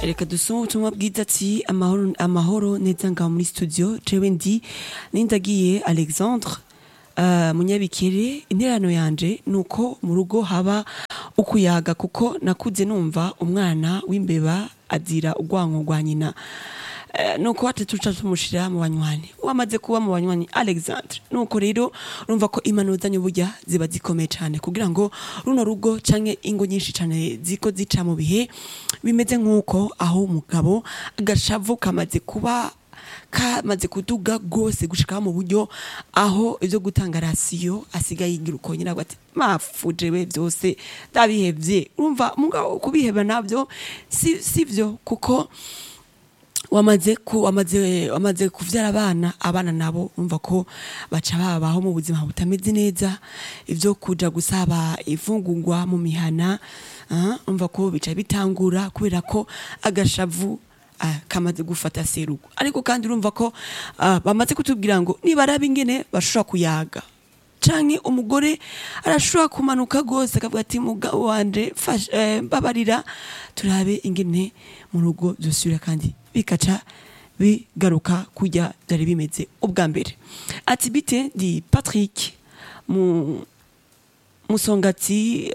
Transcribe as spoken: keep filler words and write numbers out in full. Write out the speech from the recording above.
reka dusome ubutumwa bwiza ati amahoro amahoro neza ngaho muri studio jewe ndi nindagiye Alexandre uh, munyabikere interano yanje nuko mu rugo haba ukuyaga kuko nakuze numva umwana w'imbeba azira urwanko rwa nyina Uh, nuko ati tuca tumushira mu banywani wamaze kuba mu banywani Alexandre nuko rero urumva ko imanuzanyo burya ziba zikomeye cyane kugira ngo runo rugo canke ingo nyinshi cyane ziko zica mu bihe bimeze nkuko aho umugabo agashavu kamaze kuba kamaze kuduga gose gushika mu buryo aho ivyo gutanga rasiyo asigaye yigira uko nyina ati mafuje we byose ndabihevye urumva mugabo kubiheba navyo si sivyo kuko wamaze ku wamaze wamaze kuvyara abana abana nabo umva ko baca babaho mu buzima butameze neza ivyo kuja gusaba ifungurwa mu mihana uh, umva ko bica bitangura kubera ko agashavu uh, kamaze gufata serugo ariko kandi urumva ko uh, bamaze kutubwira ngo nibaraba ingene bashobora kuyaga canke umugore arashobora kumanuka gose akavuga ati mugabo wanje eh, babarira turabe ingene mu rugo byosubira kandi bikaca bigaruka kujya byari bimeze ubwa mbere ati bite di Patrick mu musongati